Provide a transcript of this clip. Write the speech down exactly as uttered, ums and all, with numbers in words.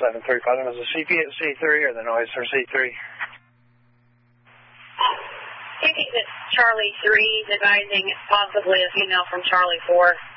seven three five. Was it C P at C three or the noise for C three? I think it's Charlie three, advising possibly a female from Charlie four.